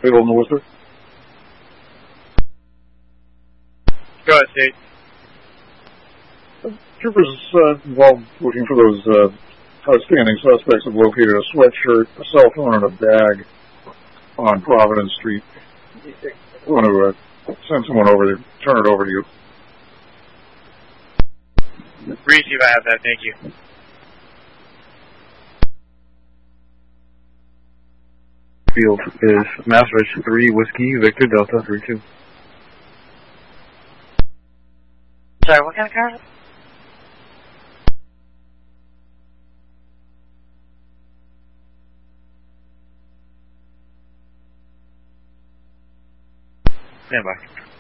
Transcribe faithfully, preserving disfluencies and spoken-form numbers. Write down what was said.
Bill in the Worcester. Go ahead, State. Troopers uh, involved looking for those uh, outstanding suspects have located a sweatshirt, a cell phone, and a bag on Providence Street. I want to uh, send someone over there, turn it over to you. Reese, if I have that, thank you. Field is Master three Whiskey Victor Delta three two. Sorry, what kind of car? Stand by.